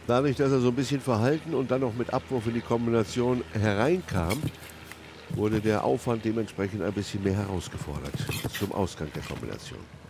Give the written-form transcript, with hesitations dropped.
Dadurch, dass er so ein bisschen verhalten und dann noch mit Abwurf in die Kombination hereinkam, wurde der Aufwand dementsprechend ein bisschen mehr herausgefordert zum Ausgang der Kombination.